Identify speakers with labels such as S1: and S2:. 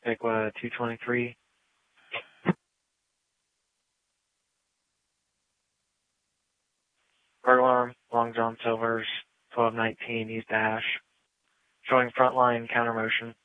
S1: ICWA 223. Bird alarm, Long John Silver's 1219 East Ash. Showing front line counter motion.